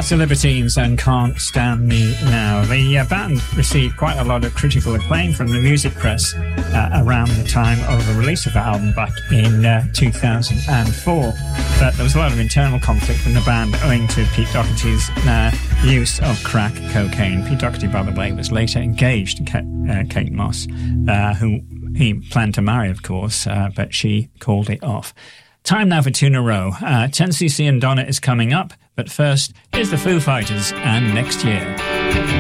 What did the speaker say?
That's the Libertines and Can't Stand Me Now. The band received quite a lot of critical acclaim from the music press around the time of the release of the album back in 2004. But there was a lot of internal conflict in the band owing to Pete Doherty's use of crack cocaine. Pete Doherty, by the way, was later engaged to Kate Moss, who he planned to marry, of course, but she called it off. Time now for two in a row. 10cc and Donna is coming up, but first, here's the Foo Fighters and Next Year.